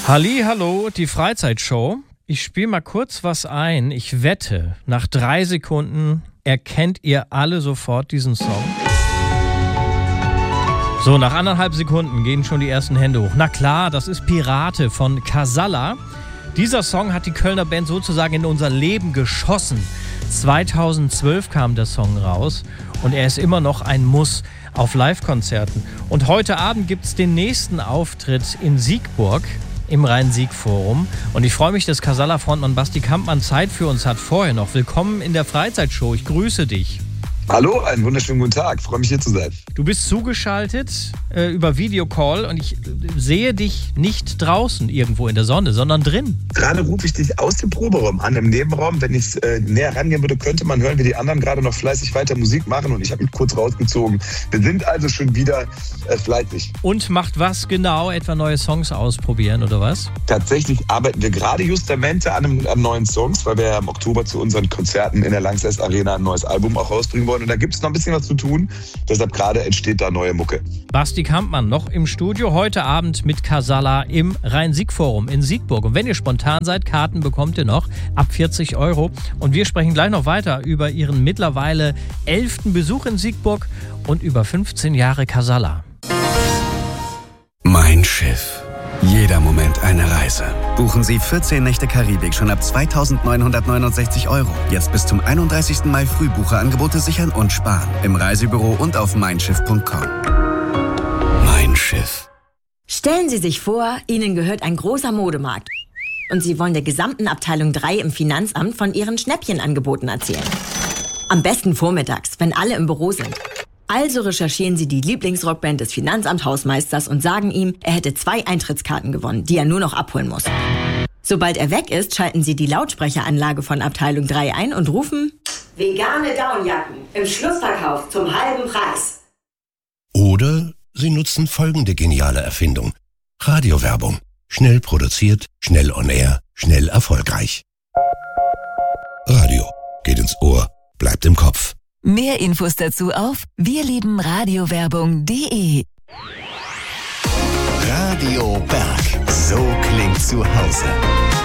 Hallihallo, die Freizeitshow. Ich spiele mal kurz was ein. Ich wette, nach 3 Sekunden erkennt ihr alle sofort diesen Song. So, nach 1,5 Sekunden gehen schon die ersten Hände hoch. Na klar, das ist Pirate von Casalla. Dieser Song hat die Kölner Band sozusagen in unser Leben geschossen. 2012 kam der Song raus und er ist immer noch ein Muss auf Live-Konzerten. Und heute Abend gibt es den nächsten Auftritt in Siegburg im Rhein-Sieg-Forum. Und ich freue mich, dass Casalla-Frontmann Basti Kampmann Zeit für uns hat. Vorher noch, willkommen in der Freizeitshow. Ich grüße dich. Hallo, einen wunderschönen guten Tag. Ich freue mich, hier zu sein. Du bist zugeschaltet über Videocall und ich sehe dich nicht draußen irgendwo in der Sonne, sondern drin. Gerade rufe ich dich aus dem Proberaum an, im Nebenraum. Wenn ich näher rangehen würde, könnte man hören, wie die anderen gerade noch fleißig weiter Musik machen und ich habe mich kurz rausgezogen. Wir sind also schon wieder fleißig. Und macht was genau? Etwa neue Songs ausprobieren oder was? Tatsächlich arbeiten wir gerade justamente an neuen Songs, weil wir im Oktober zu unseren Konzerten in der Lanxess Arena ein neues Album auch rausbringen wollen. Und da gibt es noch ein bisschen was zu tun. Deshalb gerade entsteht da neue Mucke. Basti Kampmann noch im Studio, heute Abend mit Casalla im Rhein-Sieg-Forum in Siegburg. Und wenn ihr spontan seid, Karten bekommt ihr noch ab 40 €. Und wir sprechen gleich noch weiter über ihren mittlerweile 11. Besuch in Siegburg und über 15 Jahre Casalla. Mein Schiff. Jeder Moment eine Reise. Buchen Sie 14 Nächte Karibik schon ab 2.969 €. Jetzt bis zum 31. Mai Frühbucherangebote sichern und sparen. Im Reisebüro und auf meinschiff.com. Mein Schiff. Stellen Sie sich vor, Ihnen gehört ein großer Modemarkt. Und Sie wollen der gesamten Abteilung 3 im Finanzamt von Ihren Schnäppchenangeboten erzählen. Am besten vormittags, wenn alle im Büro sind. Also recherchieren Sie die Lieblingsrockband des Finanzamthausmeisters und sagen ihm, er hätte 2 Eintrittskarten gewonnen, die er nur noch abholen muss. Sobald er weg ist, schalten Sie die Lautsprecheranlage von Abteilung 3 ein und rufen: Vegane Downjacken im Schlussverkauf zum halben Preis. Oder Sie nutzen folgende geniale Erfindung. Radiowerbung. Schnell produziert, schnell on air, schnell erfolgreich. Radio. Geht ins Ohr, bleibt im Kopf. Mehr Infos dazu auf wirliebenradiowerbung.de. Radio Berg. So klingt zu Hause.